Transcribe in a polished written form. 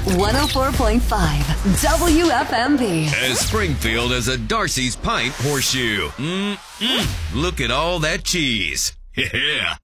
104.5 WFMB. As Springfield as a Darcy's Pint horseshoe. Look at all that cheese. Yeah.